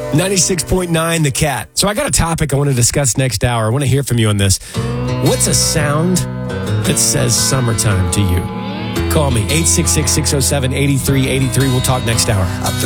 96.9 The Cat. So I got a topic I want to discuss next hour. I want to hear from you on this. What's a sound that says summertime to you? Call me, 866-607-8383. We'll talk next hour.